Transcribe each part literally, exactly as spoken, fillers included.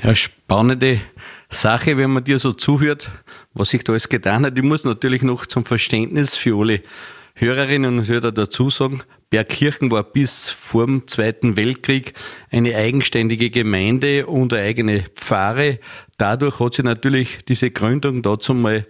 Ja, spannende Sache, wenn man dir so zuhört, was sich da alles getan hat. Ich muss natürlich noch zum Verständnis für alle Hörerinnen und Hörer dazu sagen, Bergkirchen war bis vor dem Zweiten Weltkrieg eine eigenständige Gemeinde und eine eigene Pfarre. Dadurch hat sich natürlich diese Gründung dazu mal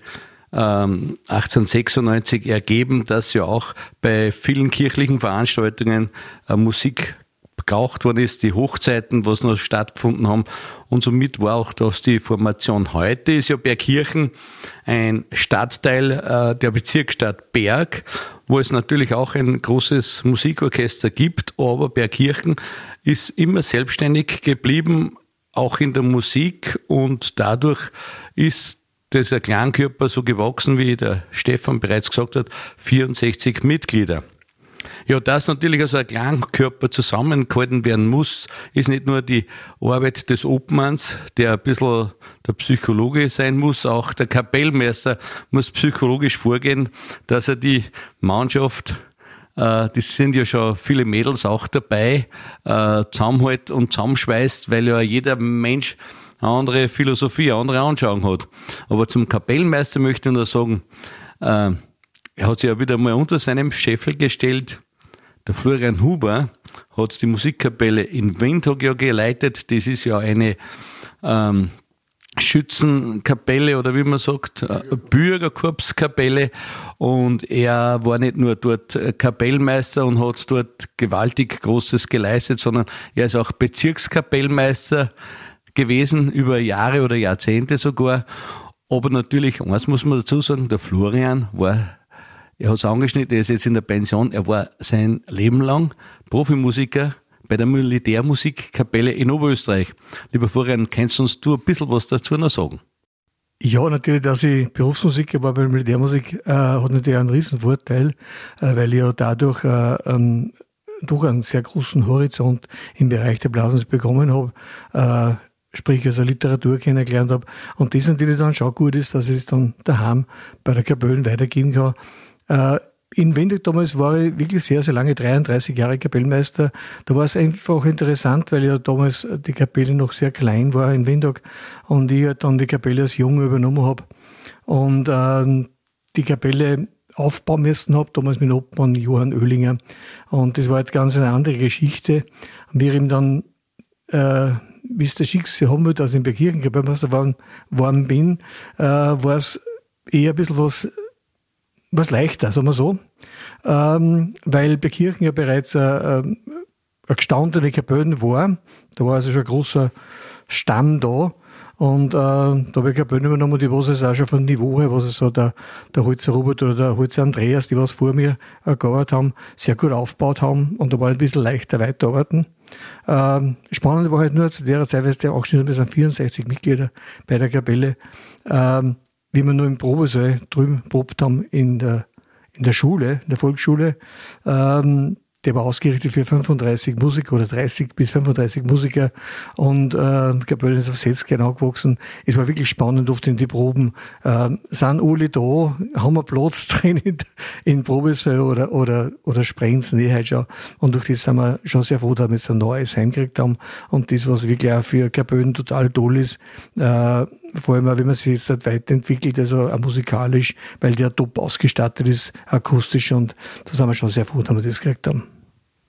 ähm, achtzehnhundertsechsundneunzig ergeben, dass ja auch bei vielen kirchlichen Veranstaltungen äh, Musik gebraucht worden ist, die Hochzeiten, was noch stattgefunden haben. Und somit war auch das die Formation. Heute ist ja Bergkirchen ein Stadtteil äh, der Bezirksstadt Berg, wo es natürlich auch ein großes Musikorchester gibt, aber Bergkirchen ist immer selbstständig geblieben, auch in der Musik, und dadurch ist dieser Klangkörper so gewachsen, wie der Stefan bereits gesagt hat, vierundsechzig Mitglieder. Ja, dass natürlich also ein Klangkörper zusammengehalten werden muss, ist nicht nur die Arbeit des Obmanns, der ein bisschen der Psychologe sein muss, auch der Kapellmeister muss psychologisch vorgehen, dass er die Mannschaft, äh, das sind ja schon viele Mädels auch dabei, äh, zusammenhält und zusammenschweißt, weil ja jeder Mensch eine andere Philosophie, eine andere Anschauung hat. Aber zum Kapellmeister möchte ich nur sagen, äh, er hat sich ja wieder mal unter seinem Scheffel gestellt. Der Florian Huber hat die Musikkapelle in Windhoek ja geleitet. Das ist ja eine ähm, Schützenkapelle oder wie man sagt, äh, Bürgerkorpskapelle. Und er war nicht nur dort Kapellmeister und hat dort gewaltig Großes geleistet, sondern er ist auch Bezirkskapellmeister gewesen, über Jahre oder Jahrzehnte sogar. Aber natürlich, eins muss man dazu sagen, der Florian war, er hat es angeschnitten, er ist jetzt in der Pension, er war sein Leben lang Profimusiker bei der Militärmusikkapelle in Oberösterreich. Lieber Florian, kannst du uns du ein bisschen was dazu noch sagen? Ja, natürlich, dass ich Berufsmusiker war bei der Militärmusik, äh, hat natürlich einen riesen Vorteil, äh, weil ich ja dadurch äh, ähm, durch einen sehr großen Horizont im Bereich der Blasmusik bekommen habe, äh, sprich also Literatur kennengelernt habe. Und das natürlich dann schon gut ist, dass ich es dann daheim bei der Kapelle weitergeben kann. Äh, in Windhoek damals war ich wirklich sehr, sehr lange, dreiunddreißig Jahre Kapellmeister. Da war es einfach interessant, weil ja damals die Kapelle noch sehr klein war in Windhoek und ich halt dann die Kapelle als Junge übernommen habe und äh, die Kapelle aufbauen müssen habe, damals mit dem Obmann Johann Oehlinger. Und das war halt ganz eine andere Geschichte. Und wir ihm dann, äh, wie es der Schicksal haben will, dass ich in Bergkirchen Kapellmeister geworden bin, äh, war es eher ein bisschen was, was leichter, sagen wir so. Ähm, weil Bergkirchen ja bereits äh, eine gestandene Kapelle war. Da war also schon ein großer Stamm da. Und äh, da habe ich Kapellen übernommen, die was es auch schon von Niveau her, was es so der, der Holzer Robert oder der Holzer Andreas, die was vor mir äh, gearbeitet haben, sehr gut aufgebaut haben. Und da war ein bisschen leichter weiterarbeiten. Ähm, spannend war halt nur zu der Zeit, weil es ja auch schon bis an vierundsechzig Mitglieder bei der Kapelle, ähm, wie wir nur im Probesaal drüben probt haben in der, in der Schule, in der Volksschule. Ähm, der war ausgerichtet für fünfunddreißig Musiker oder dreißig bis fünfunddreißig Musiker und äh, die Kapelle ist auf sechzig gewachsen. Es war wirklich spannend oft in die Proben. Äh, sind alle da? Haben wir Platz drin in, in Probesaal oder, oder, oder sprengen sie nicht halt schon? Und durch das sind wir schon sehr froh, dass wir jetzt ein neues heimgekriegt haben. Und das, was wirklich auch für Kapellen total toll ist, äh, vor allem auch, wenn man sich jetzt halt weiterentwickelt, also auch musikalisch, weil der top ausgestattet ist, akustisch, und da sind wir schon sehr froh, dass wir das gekriegt haben.